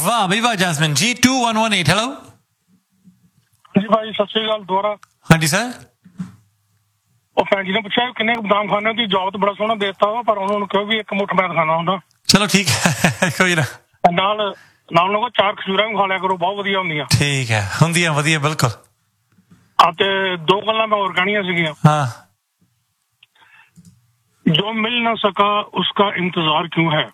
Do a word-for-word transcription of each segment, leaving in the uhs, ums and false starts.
ਵਾਹ ਬਈ ਵਾਹ ਜੈਸਮਿਨ ਜੀ two one one eight hello ਜੀ ਭਾਈ ਸਤਿ ਸ਼੍ਰੀ ਅਕਾਲ ਦੁਬਾਰਾ। ਹਾਂਜੀ ਸਰ। ਉਹ ਫੈਨ ਜੀ ਨੇ ਪੁੱਛਿਆ ਕਿੰਨੇ ਬਦਾਮ ਖਾਣੇ ਦੀ ਜੌਬ ਤਾਂ ਬੜਾ ਸੋਹਣਾ ਦੇਤਾ ਵਾ, ਪਰ ਉਹਨਾਂ ਨੂੰ ਕਿਹਾ ਵੀ ਇੱਕ ਮੁੱਠ ਮੈਂ ਖਾਣਾ ਹੁੰਦਾ। ਚਲੋ ਠੀਕ ਹੈ ਕੋਈ ਨਾ। ਨਾਲ ਨਾਲ ਉਹਨਾਂ ਕੋਲ ਚਾਰ ਖਜੂਰਾਂ ਵੀ ਖਾ ਲਿਆ ਕਰੋ, ਬਹੁਤ ਵਧੀਆ ਹੁੰਦੀਆਂ। ਠੀਕ ਹੈ ਹੁੰਦੀਆਂ ਵਧੀਆ ਬਿਲਕੁਲ। ਆ ਤੇ ਦੋ ਗੱਲਾਂ ਮੈਂ ਹੋਰ ਕਹਿਣੀਆਂ ਸੀਗੀਆਂ। ਹਾਂ ਜੋ ਮਿਲ ਨਾ ਸਕਾ ਉਸका इंतजार क्यों है,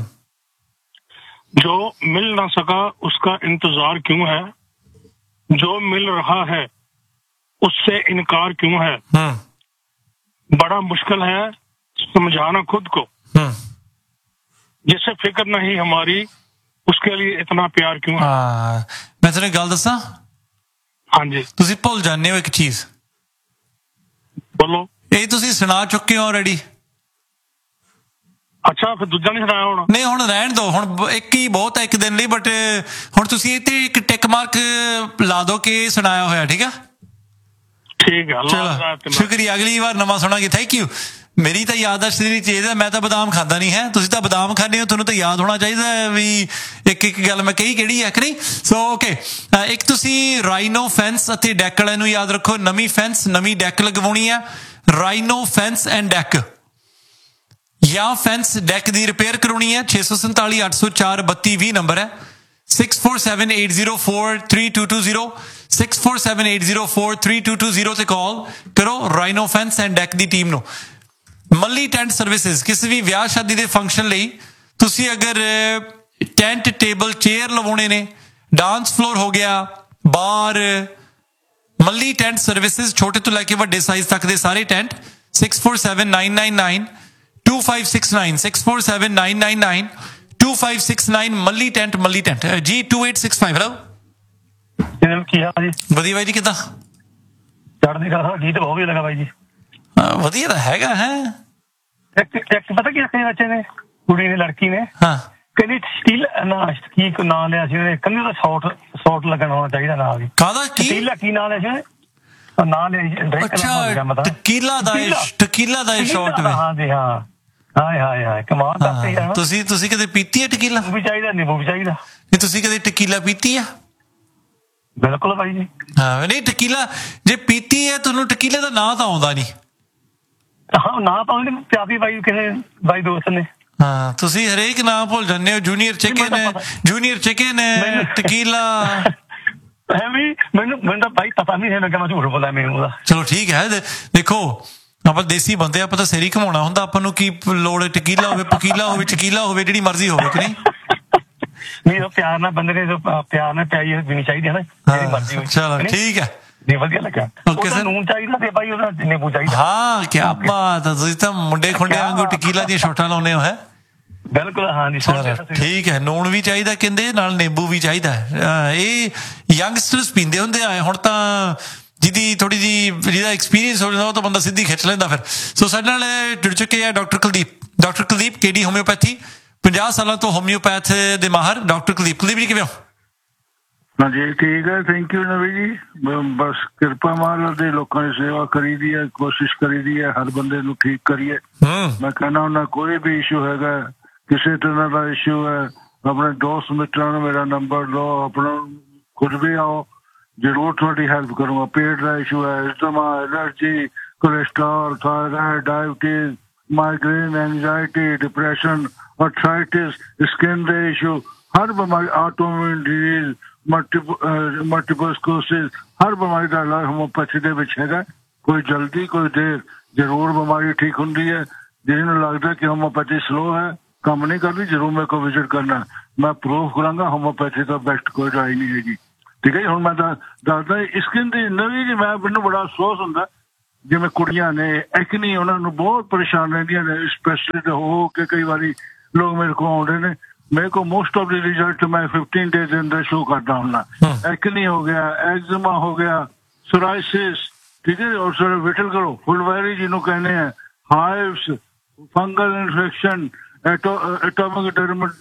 जो मिल ना सका उसका इंतजार क्यों है, जो मिल रहा है उससे इनकार क्यों है, बड़ा मुश्किल है समझाना खुद को, जिससे फिक्र नहीं हमारी उसके लिए इतना प्यार क्यों है। मैं तेरे गल दसा हाँ जी तुसी भुल जाने हो एक चीज। बोलो। ਇਹ ਤੁਸੀਂ ਸੁਣਾ ਚੁੱਕੇ ਹੋ ਆਲਰੇਡੀ। ਅੱਛਾ ਫਿਰ ਦੂਜਾ ਨਹੀਂ ਸੁਣਾਇਆ ਹੁਣ? ਨਹੀਂ ਹੁਣ ਰਹਿਣ ਦਿਓ, ਹੁਣ ਇੱਕ ਹੀ ਬਹੁਤ ਹੈ ਇੱਕ ਦਿਨ ਲਈ, ਬਟ ਹੁਣ ਤੁਸੀਂ ਇੱਥੇ ਇੱਕ ਟਿਕ ਮਾਰਕ ਲਾ ਦਿਓ ਕਿ ਸੁਣਾਇਆ ਹੋਇਆ। ਠੀਕ ਆ ਠੀਕ ਹੈ ਚਲੋ ਸ਼ੁਕਰੀਆ। ਅਗਲੀ ਵਾਰ ਨਵਾਂ ਸੁਣਾਂਗੇ। Thank you. ਮੇਰੀ ਤਾਂ ਯਾਦਦਾਸ਼ਤ ਦੀ ਚੀਜ਼ ਹੈ, ਮੈਂ ਤਾਂ ਬਦਾਮ ਖਾਂਦਾ ਨਹੀਂ ਹੈ, ਤੁਸੀਂ ਤਾਂ ਬਦਾਮ ਖਾਂਦੇ ਹੋ, ਤੁਹਾਨੂੰ ਤਾਂ ਯਾਦ ਹੋਣਾ ਚਾਹੀਦਾ ਵੀ ਇੱਕ ਇੱਕ ਗੱਲ ਮੈਂ ਕਹੀ ਕਿਹੜੀ ਹੈ ਕਿ ਨਹੀਂ। ਸੋ ਓਕੇ ਇੱਕ ਤੁਸੀਂ ਰਾਈਨੋ ਫੈਂਸ ਅਤੇ ਡੈਕ ਵਾਲਿਆਂ ਨੂੰ ਯਾਦ ਰੱਖੋ, ਨਵੀਂ ਫੈਂਸ ਨਵੀਂ ਡੈਕ ਲਗਵਾਉਣੀ ਆ। ਰਾਈਨੋ ਫੈਂਸ ਐਂਡ ਡੈਕ ਜਾਂ ਫੈਂਸ ਡੈਕ ਦੀ ਰਿਪੇਅਰ ਕਰਾਉਣੀ ਹੈ। ਛੇ ਸੌ ਸੰਤਾਲੀ ਅੱਠ ਸੌ ਚਾਰ ਬੱਤੀ ਵੀਹ ਨੰਬਰ ਹੈ। Six four seven eight zero four three two two zero six four seven eight zero four three two two zero ਤੇ ਕਾਲ ਕਰੋ rhino fence and deck the team ਨੂੰ। ਮੱਲੀ ਟੈਂਟ ਸਰਵਿਸਿਜ਼ ਕਿਸੇ ਵੀ ਵਿਆਹ ਸ਼ਾਦੀ ਦੇ ਫੰਕਸ਼ਨ ਲਈ ਤੁਸੀਂ ਅਗਰ ਟੈਂਟ ਟੇਬਲ ਚੇਅਰ ਲਵਾਉਣੇ ਨੇ, ਡਾਂਸ ਫਲੋਰ ਹੋ ਗਿਆ, ਬਾਰ, ਮੱਲੀ ਟੈਂਟ ਸਰਵਿਸਿਜ਼ ਛੋਟੇ ਤੋਂ ਲੈ ਕੇ ਵੱਡੇ ਸਾਈਜ਼ ਤੱਕ ਦੇ ਸਾਰੇ tent. Six four seven nine nine nine to five six nine six four seven nine nine nine to five six nine ਮੱਲੀ ਟੈਂਟ ਮੱਲੀ ਟੈਂਟ ਜੀ to eight six five. Hello ਕੀ ਹਾਲ ਜੀ? ਵਧੀਆ ਬਾਈ ਜੀ ਕਿੱਦਾਂ? ਚੜ੍ਹਦੀ ਕਲਾ। ਗੀਤ ਬਹੁਤ ਵਧੀਆ ਲੱਗਾ ਬਾਈ ਜੀ। ਵਧੀਆ ਤਾਂ ਹੈਗਾ ਹੈ। ਇੱਕ ਇੱਕ ਪਤਾ ਕੀ ਆਖੇ ਬੱਚੇ ਨੇ, ਕੁੜੀ ਨੇ ਲੜਕੀ ਨੇ, ਹਾਂ ਕਹਿੰਦੀ ਸਟੀਲ ਨਾ ਕੀ ਨਾਂ ਲਿਆ ਸੀ ਉਹਨੇ, ਕਹਿੰਦੀ ਉਹਦਾ ਸ਼ਾਰਟ ਸ਼ਾਰਟ ਲੱਗਣਾ ਹੋਣਾ ਚਾਹੀਦਾ ਨਾਲ ਵੀ। ਕਾਹਦਾ ਕੀ ਸਟੀਲ ਕੀ ਨਾਂ ਲਿਆ ਸੀ ਉਹਨੇ? ਨਾਂ ਲਿਆ ਅੱਛਾ ਟਕੀਲਾ ਦਾ ਟਕੀਲਾ ਦਾ ਸ਼ਾਰਟ ਵੇ। ਹਾਂ ਜੀ ਹਾਂ। ਹਾਏ ਹਾਏ ਹਾਏ ਕਮਾਲ ਕਰਤੀ ਯਾਰ। ਤੁਸੀਂ ਤੁਸੀਂ ਕਦੇ ਪੀਤੀ ਹੈ ਟਕੀਲਾ? ਵੀ ਚਾਹੀਦਾ ਨਿੰਬੂ ਵੀ ਚਾਹੀਦਾ। ਨਹੀਂ ਤੁਸੀਂ ਕਦੇ ਟਕੀਲਾ ਪੀਤੀ ਆ? ਬਿਲਕੁਲ ਬਾਈ ਜੀ। ਹਾਂ ਨਹੀਂ ਟਕੀਲਾ ਜੇ ਪੀਤੀ ਹੈ ਤੁਹਾਨੂੰ ਟਕੀਲੇ ਦਾ ਨਾਂ ਤਾਂ ਆਉਂਦਾ ਨਹੀਂ। ਹਾਂ ਨਾਂ ਤਾਂ ਉਹਨੇ ਪਿਆਪੀ ਬਾਈ ਕਿਸੇ ਬਾਈ ਦੋਸਤ ਨੇ। ਹਾਂ ਤੁਸੀਂ ਹਰੇਕ ਨਾਂ ਭੁੱਲ ਜਾਂਦੇ ਹੋ। ਜੂਨੀਅਰ ਚਿਕਨ ਹੈ, ਜੂਨੀਅਰ ਚਿਕਨ ਹੈ, ਟਕੀਲਾ। ਐਵੇਂ ਮੈਨੂੰ ਮੈਨੂੰ ਤਾਂ ਬਾਈ ਪਤਾ ਨਹੀਂ ਹੈ, ਮੈਂ ਕਿਹਾ ਮੈਂ ਝੂਠ ਬੋਲਾਂ ਮੈਨੂੰ ਉਹਦਾ। ਚਲੋ ਠੀਕ ਹੈ ਦੇਖੋ ਆਪਾਂ ਦੇਸੀ ਬੰਦੇ, ਆਪਾਂ ਤਾਂ ਸਿਰ ਹੀ ਘਮਾਉਣਾ ਹੁੰਦਾ, ਆਪਾਂ ਨੂੰ ਕੀ ਲੋੜ ਟਕੀਲਾ ਹੋਵੇ ਪਕੀਲਾ ਹੋਵੇ ਚਕੀਲਾ ਹੋਵੇ ਜਿਹੜੀ ਮਰਜ਼ੀ ਹੋਵੇ ਕਿ ਨਹੀਂ। ਨਹੀਂ ਉਹ ਪਿਆਰ ਨਾਲ ਬੰਦੇ ਨੇ ਪਿਆਰ ਨਾਲ ਪਿਆਈ ਦੇਣੀ ਚਾਹੀਦੀ ਹੈ ਨਾ, ਜਿਹੜੀ ਮਰਜ਼ੀ ਹੋਵੇ। ਚਲੋ ਠੀਕ ਹੈ ਨਹੀਂ ਵਧੀਆ ਲੱਗਾ। ਓਕੇ ਸਰ ਨੂਨ ਚਾਹੀਦਾ ਤੇ ਬਾਈ ਉਹਦਾ ਨਿੰਬੂ ਚਾਹੀਦਾ। ਹਾਂ ਕੀ ਬਾਤ ਹੈ, ਤੁਸੀਂ ਤਾਂ ਮੁੰਡੇ ਖੁੰਡੇ ਵਾਂਗੂ ਟਕੀਲਾ ਦੀਆਂ ਸ਼ੋਟਾਂ ਲਾਉਂਦੇ ਹੋ ਹੈ। ਬਿਲਕੁਲ ਹਾਂ ਜੀ ਠੀਕ ਹੈ। ਨੂਣ ਵੀ ਚਾਹੀਦਾ ਕਹਿੰਦੇ, ਨਾਲ ਨਿੰਬੂ ਵੀ ਚਾਹੀਦਾ। ਇਹ ਯੰਗਸਟਰਸ ਪੀਂਦੇ ਹੁੰਦੇ ਆ, ਹੁਣ ਤਾਂ ਜਿਹਦੀ ਥੋੜੀ ਜਿਹੀ ਜਿਹਦਾ ਐਕਸਪੀਰੀਅੰਸ ਹੋ ਜਾਂਦਾ ਉਹ ਤਾਂ ਬੰਦਾ ਸਿੱਧੀ ਖਿੱਚ ਲੈਂਦਾ ਫਿਰ। ਸੋ ਸਾਡੇ ਨਾਲ ਜੁੜ ਚੁੱਕੇ ਆ ਡਾਕਟਰ ਕੁਲਦੀਪ। ਡਾਕਟਰ ਕੁਲਦੀਪ ਕੇਡੀ ਹੋਮਿਓਪੈਥੀ, ਪੰਜਾਹ ਸਾਲਾਂ ਤੋਂ ਹੋਮਿਓਪੈਥ ਦੇ ਮਾਹਰ ਡਾਕਟਰ ਕੁਲਦੀਪ। ਕੁਲਦੀਪ ਜੀ ਕਿਵੇਂ ਹੋ? ਹਾਂਜੀ ਠੀਕ ਹੈ, ਥੈਂਕ ਯੂ ਨਵੀ ਜੀ। ਬਸ ਕਿਰਪਾ ਮਹਾਰਾਜ ਦੇ, ਲੋਕਾਂ ਦੀ ਸੇਵਾ ਕਰੀ ਦੀ ਹੈ, ਕੋਸ਼ਿਸ਼ ਕਰੀ ਦੀ ਹੈ ਹਰ ਬੰਦੇ ਨੂੰ ਠੀਕ ਕਰੀਏ। ਮੈਂ ਕਹਿੰਦਾ ਹੁੰਦਾ ਕੋਈ ਵੀ ਇਸ਼ੂ ਹੈਗਾ, ਕਿਸੇ ਤਰ੍ਹਾਂ ਦਾ ਇਸ਼ੂ ਹੈ, ਆਪਣੇ ਦੋਸਤ ਮਿੱਤਰਾਂ ਨੂੰ ਮੇਰਾ ਨੰਬਰ ਲਓ, ਆਪਣਾ ਕੁਝ ਵੀ ਆਓ, ਜ਼ਰੂਰ ਤੁਹਾਡੀ ਹੈਲਪ ਕਰੂੰਗਾ। ਪੇਟ ਦਾ ਇਸ਼ੂ ਹੈ, ਇਸਤਮਾ, allergy, cholesterol, thyroid, diabetes, migraine, anxiety, depression, arthritis, skin ਦੇ ਇਸ਼ੂ, ਹਰ ਬਿਮਾਰੀ, ਆਟੋਇਮਿਊਨ ਡਿਜ਼ੀਜ਼, ਮਲਟੀਪਲ ਸਕਲੈਰੋਸਿਸ, ਹਰ ਬਿਮਾਰੀ ਦਾ ਇਲਾਜ ਹੋਮੋਪੈਥੀ ਦੇ ਵਿੱਚ ਹੈਗਾ। ਕੋਈ ਜਲਦੀ ਕੋਈ ਦੇਰ ਜ਼ਰੂਰ ਬਿਮਾਰੀ ਠੀਕ ਹੁੰਦੀ ਹੈ। ਜਿਹਨੂੰ ਲੱਗਦਾ ਕਿ ਹੋਮੋਪੈਥੀ ਸਲੋ ਹੈ, ਕੰਮ ਨਹੀਂ ਕਰਦੀ, ਜ਼ਰੂਰ ਮੇਰੇ ਕੋਲ ਵਿਜ਼ਿਟ ਕਰਨਾ। ਮੈਂ ਪ੍ਰੂਫ ਕਰਾਂਗਾ ਹੋਮੋਪੈਥੀ ਤੋਂ ਬੈਸਟ ਕੋਈ ਦਵਾਈ ਨਹੀਂ ਹੈਗੀ। ਠੀਕ ਹੈ ਜੀ। ਹੁਣ ਮੈਂ ਤਾਂ ਦੱਸਦਾ ਸਕਿਨ ਦੀ ਨਵੀਂ ਜੀ, ਮੈਂ ਮੈਨੂੰ ਬੜਾ ਅਫਸੋਸ ਹੁੰਦਾ ਜਿਵੇਂ ਕੁੜੀਆਂ ਨੇ ਐਕਨੀ, ਉਹਨਾਂ ਨੂੰ ਬਹੁਤ ਪਰੇਸ਼ਾਨ ਰਹਿੰਦੀਆਂ ਨੇ, ਸਪੈਸ਼ਲੀ ਹੋ ਕੇ ਕਈ ਵਾਰੀ ਲੋਕ ਮੇਰੇ ਕੋਲ ਆਉਂਦੇ ਨੇ। ਮੇਰੇ ਕੋਲ ਮੋਸਟ ਆਫ ਦੀ ਰਿਜ਼ਲਟ ਮੈਂ ਫਿਫਟੀਨ ਡੇਜ਼ ਦੇ ਅੰਦਰ ਸ਼ੋ ਕਰਦਾ ਹੁੰਦਾ। ਐਕਨੀ ਹੋ ਗਿਆ, ਐਗਜ਼ਮਾ ਹੋ ਗਿਆ, ਸੋਰਾਇਸਿਸ, ਠੀਕ ਹੈ, ਔਰ ਸਰ ਵਿਟਲ ਕਰੋ ਫੁਲਵੈਰੀ ਜਿਹਨੂੰ ਕਹਿੰਦੇ ਆ, ਹਾਈਵਸ, fungal infection, atomic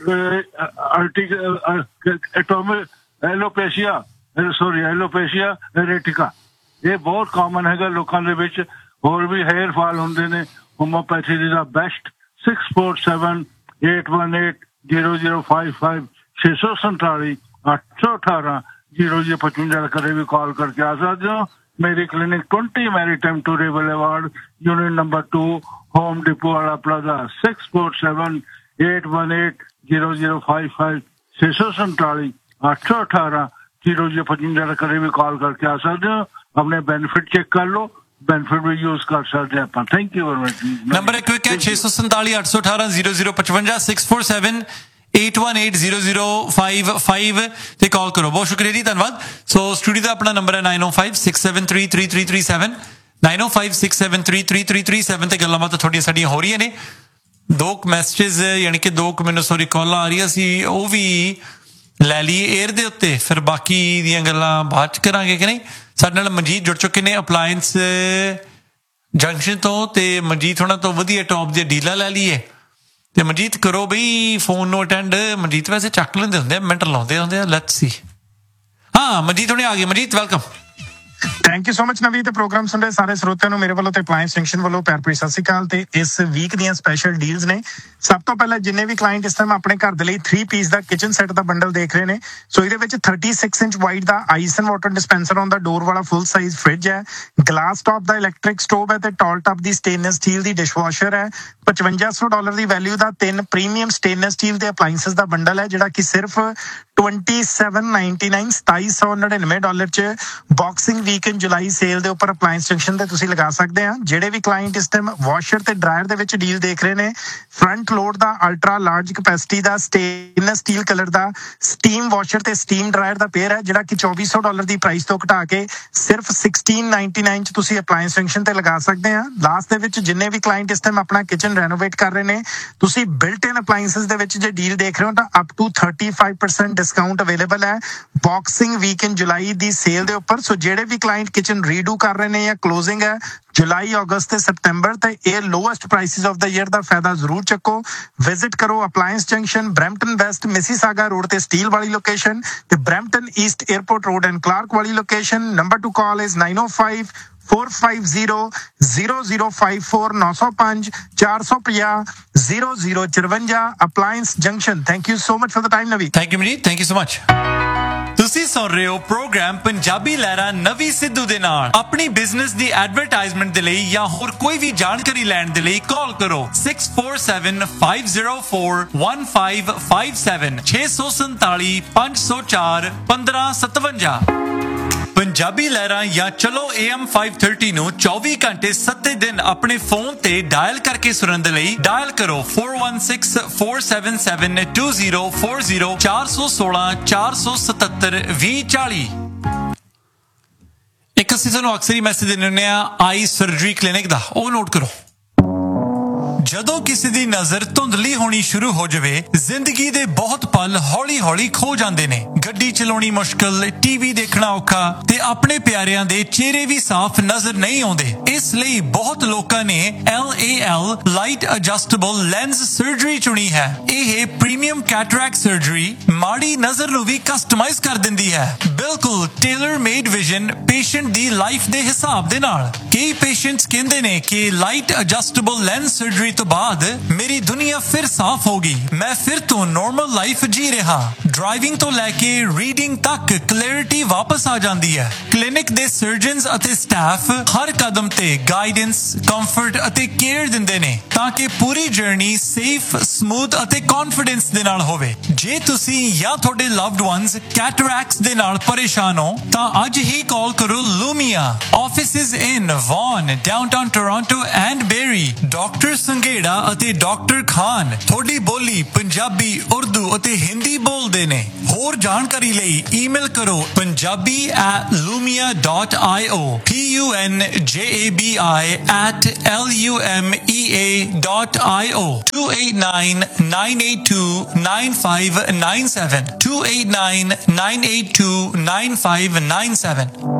atomic ਐਲੋਪੇਸ਼ੀਆ sorry ਐਲੋਪੇਸ਼ੀਆ ਐਰੇਟਿਕਾ, ਇਹ ਬਹੁਤ ਕਾਮਨ ਹੈਗਾ ਲੋਕਾਂ ਦੇ ਵਿੱਚ। ਹੋਰ ਵੀ ਹੇਅਰ ਫਾਲ ਹੁੰਦੇ ਨੇ। ਹੋਮੋਪੈਥੀ ਦਾ best. Six four seven eight one eight zero zero five five छे सौ संताली अठ सौ अठारह जीरो जीरो पचवंजा कदे भी कॉल करके आ सकते हो। मेरी clinic twenty maritime टूरे boulevard unit number two home depot वाला plaza six four seven eight one eight zero zero five five छे सौ संताली अठ सौ अठारह जीरो जीरो पचवंजा कदे भी कॉल करके आ सकते हो। अपने बेनिफिट चेक कर लो, बेनिफिट भी यूज कर सकते हैं अपन। Thank you very much. Number एक क्विक है छे सौ संताली अठ सौ अठारह zero zero पचवंजा six four seven eight one eight zero zero five five ਤੇ ਕਾਲ ਕਰੋ। ਬਹੁਤ ਸ਼ੁਕਰੀਆ ਜੀ, ਧੰਨਵਾਦ। ਸੋ ਸਟੂਡੀਓ ਦਾ ਆਪਣਾ ਨੰਬਰ ਹੈ ਨਾइन ओ five six seven three three three three seven nine ओ five six seven three three three three seven ਤੇ ਗੱਲਾਂ ਬਾਤਾਂ ਤੁਹਾਡੀਆਂ ਸਾਡੀਆਂ ਹੋ ਰਹੀਆਂ ਨੇ। ਦੋ ਮੈਸੇजेस ਯਾਨੀ ਕਿ ਦੋ ਕੁ ਮੈਨੂੰ ਸੌਰੀ ਕਾਲਾਂ ਆ ਰਹੀਆਂ ਸੀ, ਉਹ ਵੀ ਲੈ ਲਈ 에ਅਰ ਦੇ ਉੱਤੇ, ਫਿਰ ਬਾਕੀ ਦੀਆਂ ਗੱਲਾਂ ਬਾਅਦ ਚ ਕਰਾਂਗੇ ਕਿ ਨਹੀਂ। ਸਾਡੇ ਨਾਲ ਮਨਜੀਤ ਜੁੜ ਚੁੱਕੇ ਨੇ ਅਪਲਾਇੰਸ ਜੰਕਸ਼ਨ ਤੋਂ, ਤੇ ਮਨਜੀਤ ਹੋਣਾ ਤੋਂ ਵਧੀਆ ਟੌਪ ਦੇ ਡੀਲਾਂ ਲੈ ਲਈਏ। ਤੇ ਮਨਜੀਤ ਕਰੋ ਬਈ ਫੋਨ ਨੂੰ ਅਟੈਂਡ। ਮਨਜੀਤ ਵੈਸੇ ਚੱਕ ਲੈਂਦੇ ਹੁੰਦੇ ਆ, ਮਿੰਟ ਲਾਉਂਦੇ ਹੁੰਦੇ ਆ। Let's see. ਹਾਂ ਮਨਜੀਤ ਹੁਣੇ ਆ ਗਏ। Manjeet welcome. Thank you so much ਨਵੀਂ। ਤੇ ਪ੍ਰੋਗਰਾਮ ਸੁਣ ਰਹੇ ਸਾਰੇ ਸਰੋਤਿਆਂ ਨੂੰ ਮੇਰੇ ਵੱਲੋਂ ਤੇ ਅਪਲਾਇੰਸ ਜੰਕਸ਼ਨ ਵੱਲੋਂ ਪਿਆਰ ਭਰੀ ਸਤਿ ਸ਼੍ਰੀ ਅਕਾਲ। ਤੇ ਇਸ ਵੀਕ ਦੀਆਂ ਸਪੈਸ਼ਲ ਡੀਲਸ ਨੇ। ਸਭ ਤੋਂ ਪਹਿਲਾਂ ਜਿੰਨੇ ਵੀ ਕਲਾਇੰਟ ਇਸ ਟਾਈਮ ਆਪਣੇ ਘਰ ਦੇ ਲਈ ਥ੍ਰੀ ਪੀਸ ਦਾ ਕਿਚਨ ਸੈੱਟ ਦਾ ਬੰਡਲ ਦੇਖ ਰਹੇ ਨੇ, ਸੋ ਇਹਦੇ ਵਿੱਚ thirty six inch wide the ice and water dispenser ਆਉਂਦਾ, ਡੋਰ ਵਾਲਾ ਫੁੱਲ ਸਾਈਜ਼ ਫ੍ਰਿਜ ਹੈ, ਗਲਾਸ ਟਾਪ ਦਾ ਇਲੈਕਟ੍ਰਿਕ ਸਟੋਵ ਹੈ ਤੇ ਟਾਲ ਟਾਪ ਦੀ ਸਟੇਨਲੈਸ ਸਟੀਲ ਦੀ ਡਿਸ਼ਵਾਸ਼ਰ ਹੈ। ਪਚਵੰਜਾ ਸੌ ਡਾਲਰ ਦੀ ਵੈਲਿਊ ਦਾ ਤਿੰਨ ਪ੍ਰੀਮੀਅਮ ਸਟੇਨਲੈਸ ਸਟੀਲ ਦੇ ਅਪਲਾਇੰਸਸ ਦਾ ਬੰਡਲ ਹੈ, ਜਿਹੜਾ ਕਿ ਸਿਰਫ ਟਵੈਂਟੀ ਸੈਵਨ ਨਾਈਨਟੀ ਨਾਈਨ ਸਤਾਈ ਸੌ ਨੜਿਨਵੇਂ ਡਾਲਰ ਚ ਬਾਕਸਿੰਗ ਵੀਕ ਇਨ ਜੁਲਾਈ ਸੇਲ ਦੇ ਉੱਪਰ ਅਪਲਾਇੰਸ ਜੰਕਸ਼ਨ ਤੇ ਤੁਸੀਂ ਲਗਾ ਸਕਦੇ ਆ। ਜਿਹੜੇ ਵੀ ਕਲਾਇੰਟ ਇਸ ਟਾਈਮ ਵਾਸ਼ਰ ਤੇ ਡਰਾਇਰ ਦੇ ਵਿੱਚ ਡੀਲ ਦੇਖ ਰਹੇ ਨੇ, ਫਰੰਟ ਲੋਡ ਦਾ ਅਲਟਰਾ ਲਾਰਜ ਕੈਪੈਸਿਟੀ ਦਾ ਸਟੇਨਲੈਸ ਸਟੀਲ ਕਲਰ ਦਾ ਸਟੀਮ ਵਾਸ਼ਰ ਤੇ ਸਟੀਮ ਡਰਾਇਰ ਦਾ ਪੇਅਰ ਹੈ, ਜਿਹੜਾ ਕਿ ਚੌਵੀ ਸੌ ਡਾਲਰ ਦੀ ਪ੍ਰਾਈਸ ਤੋਂ ਘਟਾ ਕੇ ਸਿਰਫ ਸਿਕਸਟੀਨ ਨਾਈਨਟੀ ਨਾਈਨ ਚ ਤੁਸੀਂ ਅਪਲਾਇੰਸ ਜੰਕਸ਼ਨ ਤੇ ਲਗਾ ਸਕਦੇ ਆ। ਲਾਸਟ ਦੇ ਵਿੱਚ ਜਿੰਨੇ ਵੀ ਕਲਾਇੰਟ ਇਸ ਟਾਈਮ ਆਪਣਾ ਕਿਚਨ ਰੈਨੋਵੇਟ ਕਰ ਰਹੇ ਨੇ, ਤੁਸੀਂ ਬਿਲਟ ਇਨ ਅਪਲਾਇੰਸਸ ਦੇ ਵਿੱਚ ਜੇ ਡੀਲ ਦੇਖ ਰਹੇ ਹੋ ਤਾਂ up two thirty five percent discount available ਹੈ ਬਾਕਸਿੰਗ ਵੀਕ ਇਨ ਜੁਲਾਈ ਦੀ ਸੇਲ ਦੇ ਉੱਪਰ। ਸੋ ਜਿਹੜੇ ਵੀ ਕਲਾਇੰਟ ਕਿਚਨ ਰੀਡੂ ਕਰ ਰਹੇ ਨੇ ਜਾਂ ਕਲੋਜ਼ਿੰਗ ਹੈ ਜੁਲਾਈ ਅਗਸਤ ਤੇ ਸਤੰਬਰ, ਤੇ ਇਹ lowest prices of the year ਦਾ ਫਾਇਦਾ ਜ਼ਰੂਰ ਚੱਕੋ। ਵਿਜ਼ਿਟ ਕਰੋ appliance junction, Brampton West Mississauga road ਤੇ ਸਟੀਲ ਵਾਲੀ ਲੋਕੇਸ਼ਨ, ਤੇ Brampton East airport road and Clark ਵਾਲੀ location. Number two call is ਨਾइन O five four five zero zero zero five four नौ सौ पांच चार सौ पचास zero zero चरवंजा appliance junction. Thank you so much for the time Navi. Thank you मनीत, thank you so much. ਤੁਸੀਂ ਸੁਣ ਰਹੇ ਹੋ programme Punjabi ਲਹਿਰਾਂ ਨਵੀਂ ਸਿੱਧੂ ਦੇ ਨਾਲ। ਆਪਣੀ ਬਿਜ਼ਨਸ ਦੀ ਐਡਵਰਟਾਈਜ਼ਮੈਂਟ ਦੇ ਲਈ ਜਾਂ ਹੋਰ ਕੋਈ ਵੀ ਜਾਣਕਾਰੀ ਲੈਣ ਦੇ ਲਈ ਕਾਲ ਕਰੋ six four seven five zero four one five five seven छे सौ संताली पांच सौ चार पंद्रह सतवंजा। ਪੰਜਾਬੀ ਲਹਿਰਾਂ ਜਾਂ ਚਲੋ ਏ ਐਮ फाइव थर्टी ਨੂੰ चौबीस ਘੰਟੇ ਸੱਤੇ ਦਿਨ ਆਪਣੇ ਫੋਨ ਤੇ ਡਾਇਲ ਕਰਕੇ ਸੁਣਨ ਦੇ ਲਈ ਡਾਇਲ ਕਰੋ four one six four seven seven to zero four zero चार सौ सोलह चार सौ सतहत्तर बीस चालीस। ਇੱਕ ਅਸੀਂ ਤੁਹਾਨੂੰ ਅਕਸਰ ਹੀ ਮੈਸੇਜ ਦਿੰਦੇ ਹੁੰਦੇ ਆ ਆਈ ਸਰਜਰੀ ਕਲੀਨਿਕ ਦਾ, ਉਹ ਨੋਟ ਕਰੋ। ਜਦੋਂ ਕਿਸੇ ਦੀ ਨਜ਼ਰ ਧੁੰਦਲੀ ਹੋਣੀ ਸ਼ੁਰੂ ਹੋ ਜਾਵੇ, ਜ਼ਿੰਦਗੀ ਦੇ ਬਹੁਤ ਪਲ ਹੌਲੀ-ਹੌਲੀ ਖੋ ਜਾਂਦੇ ਨੇ। ਗੱਡੀ ਚਲਾਉਣੀ ਮੁਸ਼ਕਲ, ਟੀਵੀ ਦੇਖਣਾ ਔਖਾ ਤੇ ਆਪਣੇ ਪਿਆਰਿਆਂ ਦੇ ਚਿਹਰੇ ਵੀ ਸਾਫ਼ ਨਜ਼ਰ ਨਹੀਂ ਆਉਂਦੇ। ਇਸ ਲਈ ਬਹੁਤ ਲੋਕਾਂ ਨੇ L A L light adjustable lens surgery ਚੁਣੀ ਹੈ। ਇਹ ਪ੍ਰੀਮੀਅਮ ਕੈਟਰੈਕਟ ਸਰਜਰੀ ਮਾੜੀ ਨਜ਼ਰ ਨੂੰ ਵੀ ਕਸਟਮਾਈਜ਼ ਕਰ ਦਿੰਦੀ ਹੈ, ਬਿਲਕੁਲ ਟੇਲਰ ਮੇਡ ਵਿਜ਼ਨ ਪੇਸ਼ੈਂਟ ਦੀ ਲਾਈਫ ਦੇ ਹਿਸਾਬ ਦੇ ਨਾਲ। ਕਈ ਪੇਸ਼ੈਂਟਸ ਕਹਿੰਦੇ ਨੇ ਕਿ ਲਾਈਟ ਐਡਜਸਟੇਬਲ ਲੈਂਸ ਸਰਜਰੀ ਤੋਂ ਬਾਅਦ ਮੇਰੀ ਦੁਨੀਆ ਫਿਰ ਸਾਫ਼ ਹੋ ਗਈ, ਮੈਂ ਫਿਰ ਤੋਂ ਨਾਰਮਲ ਲਾਈਫ ਜੀ ਰਿਹਾ। ਡਰਾਈਵਿੰਗ ਤੋਂ ਲੈ ਕੇ ਰੀਡਿੰਗ ਤੱਕ ਕਲੈਰਿਟੀ ਵਾਪਸ ਆ ਜਾਂਦੀ ਹੈ। ਕਲੀਨਿਕ ਦੇ ਸਰਜਨਸ ਅਤੇ ਸਟਾਫ ਹਰ ਕਦਮ ਤੇ ਗਾਈਡੈਂਸ, ਕੰਫਰਟ ਅਤੇ ਕੇਅਰ ਦਿੰਦੇ ਨੇ ਤਾਂ ਕਿ ਪੂਰੀ ਜਰਨੀ ਸੇਫ, ਸਮੂਥ ਅਤੇ ਕੌਨਫੀਡੈਂਸ ਦੇ ਨਾਲ ਹੋਵੇ। ਜੇ ਤੁਸੀਂ ਜਾਂ ਤੁਹਾਡੇ ਲਵਡ ਵਨਸ ਕੈਟਰੈਕਟਸ ਦੇ ਨਾਲ ਪਰੇਸ਼ਾਨ ਹੋ ਤਾਂ ਅੱਜ ਹੀ ਕਾਲ ਕਰੋ ਲੂਮੀਆ। Offices in won, downtown Toronto and berry. Doctor Sanghera ਅਤੇ ਡਾਕਟਰ ਖਾਨ ਤੁਹਾਡੀ ਬੋਲੀ ਪੰਜਾਬੀ, ਉਰਦੂ ਅਤੇ ਹਿੰਦੀ ਬੋਲਦੇ ਨੇ। ਹੋਰ ਜਾਣਕਾਰੀ ਲਈ ਈਮੇਲ ਕਰੋ punjabi at lumia dot io p u n j a b i at l u m e a dot i o two eight nine nine eight two nine five nine seven two eight nine nine eight two nine five nine seven।